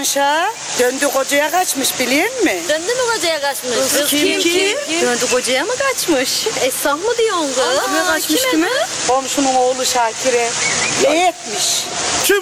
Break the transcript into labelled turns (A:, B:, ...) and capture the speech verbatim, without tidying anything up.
A: kaçmış ha. Döndü kocaya kaçmış biliyor musun?
B: Döndü mü kocaya kaçmış? Kız
A: kim, kim?
B: Döndü kocaya mı kaçmış? Esnaf mı diyorsun kız?
A: Kime kaçmış kime? Komşunun oğlu Şakir'e. Ne etmiş?